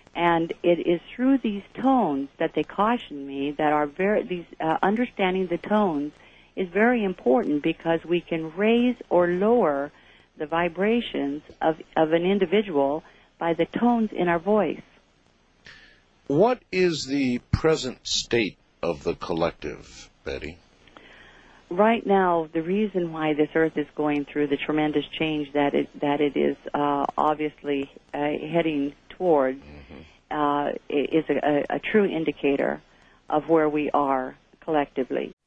And it is through these tones that they caution me that understanding the tones is very important, because we can raise or lower the vibrations of an individual by the tones in our voice. What is the present state of the collective, Betty? Right now, the reason why this Earth is going through the tremendous change that it is obviously heading towards is a true indicator of where we are collectively.